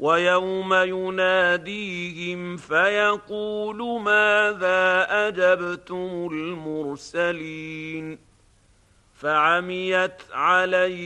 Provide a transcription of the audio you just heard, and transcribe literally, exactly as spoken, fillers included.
ويوم يناديهم فيقول ماذا أجبتم المرسلين فعميت عليهم